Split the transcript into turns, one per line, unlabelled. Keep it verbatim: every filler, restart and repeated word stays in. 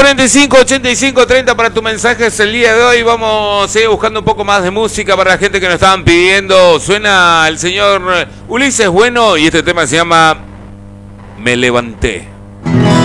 cuarenta y cinco, ochenta y cinco, treinta para tus mensajes el día de hoy. Vamos a seguir buscando un poco más de música para la gente que nos estaban pidiendo. Suena el señor Ulises Bueno y este tema se llama Me Levanté.